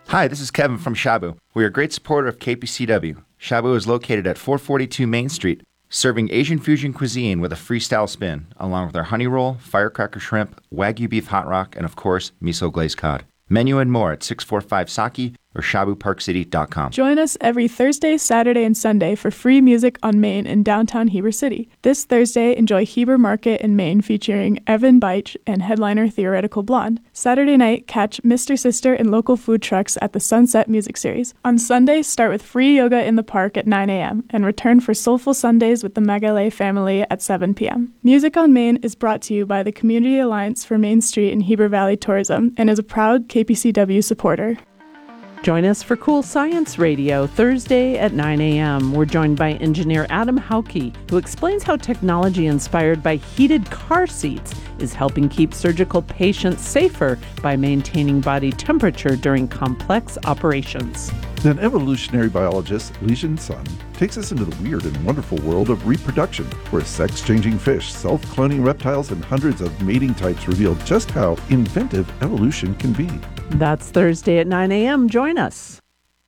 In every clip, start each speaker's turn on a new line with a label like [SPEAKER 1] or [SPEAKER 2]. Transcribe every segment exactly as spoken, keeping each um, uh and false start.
[SPEAKER 1] Hi, this is Kevin from Shabu. We are a great supporter of K P C W. Shabu is located at four forty-two Main Street, serving Asian fusion cuisine with a freestyle spin, along with our honey roll, firecracker shrimp, Wagyu beef hot rock, and of course, miso glazed cod. Menu and more at six forty-five Saki or shabu park city dot com.
[SPEAKER 2] Join us every Thursday, Saturday, and Sunday for free music on Main in downtown Heber City. This Thursday, enjoy Heber Market in Main featuring Evan Beich and headliner Theoretical Blonde. Saturday night, catch Mister Sister and local food trucks at the Sunset Music Series. On Sunday, start with free yoga in the park at nine a.m. and return for Soulful Sundays with the Magalay family at seven p.m. Music on Main is brought to you by the Community Alliance for Main Street and Heber Valley Tourism and is a proud K P C W supporter.
[SPEAKER 3] Join us for Cool Science Radio Thursday at nine a.m. We're joined by engineer Adam Hauke, who explains how technology inspired by heated car seats is helping keep surgical patients safer by maintaining body temperature during complex operations.
[SPEAKER 4] Then evolutionary biologist Li-Jin Sun takes us into the weird and wonderful world of reproduction, where sex-changing fish, self-cloning reptiles, and hundreds of mating types reveal just how inventive evolution can be.
[SPEAKER 3] That's Thursday at nine a.m. Join us.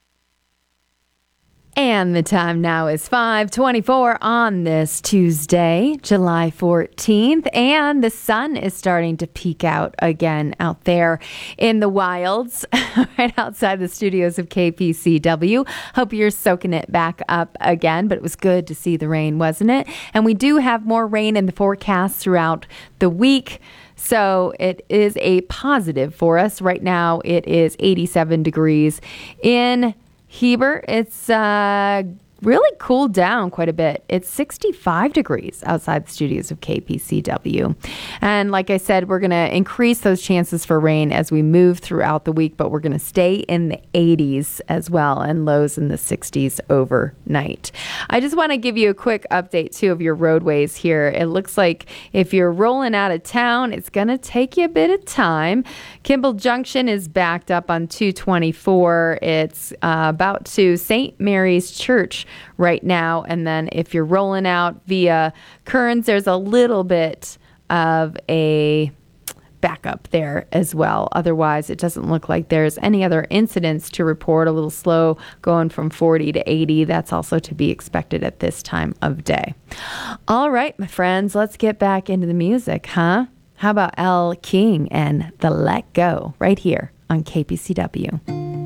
[SPEAKER 5] And the time now is five twenty-four on this Tuesday, July fourteenth, and the sun is starting to peek out again out there in the wilds right outside the studios of K P C W. Hope you're soaking it back up again, but it was good to see the rain, wasn't it? And we do have more rain in the forecast throughout the week. So it is a positive for us. Right now it is eighty-seven degrees in Heber. It's uh, really cooled down quite a bit. It's sixty-five degrees outside the studios of K P C W. And like I said, we're going to increase those chances for rain as we move throughout the week, but we're going to stay in the eighties as well and lows in the sixties overnight. I just want to give you a quick update too of your roadways here. It looks like if you're rolling out of town, it's going to take you a bit of time. Kimball Junction is backed up on two twenty-four. It's uh, about to Saint Mary's Church right now. And then if you're rolling out via Kearns, there's a little bit of a backup there as well. Otherwise, it doesn't look like there's any other incidents to report. A little slow going from forty to eighty. That's also to be expected at this time of day. All right, my friends, let's get back into the music, huh? How about Elle King and The Let Go right here on K P C W.